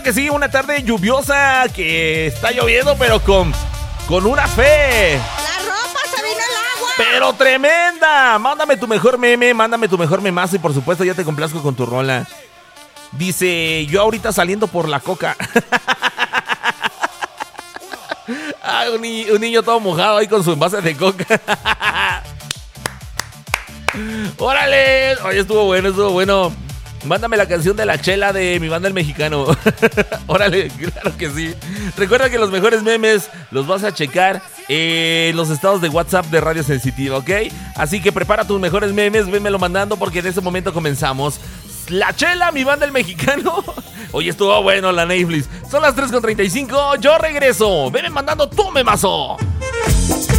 que sí, una tarde lluviosa que está lloviendo, pero con una fe. ¡La ropa se vino el agua! ¡Pero tremenda! Mándame tu mejor meme, mándame tu mejor memazo y por supuesto ya te complazco con tu rola. Dice, yo ahorita saliendo por la coca. Ah, un niño todo mojado ahí con su envase de coca. ¡Órale! Oye, estuvo bueno. Mándame la canción de La Chela de Mi Banda El Mexicano. Órale, claro que sí. Recuerda que los mejores memes los vas a checar en los estados de WhatsApp de Radio Sensitiva, ¿ok? Así que prepara tus mejores memes, vénmelo mandando porque en ese momento comenzamos. La Chela, Mi Banda El Mexicano. Oye, estuvo bueno la Netflix. Son las 3:35, yo regreso. Veme mandando tu memazo.